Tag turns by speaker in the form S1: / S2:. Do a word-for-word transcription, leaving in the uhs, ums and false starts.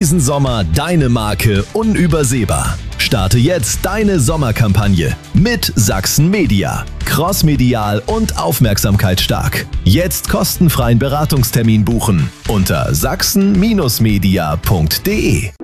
S1: diesen Sommer deine Marke unübersehbar. Starte jetzt deine Sommerkampagne mit Sachsen Media. Crossmedial und aufmerksamkeitsstark. Jetzt kostenfreien Beratungstermin buchen unter sachsen Bindestrich media punkt de.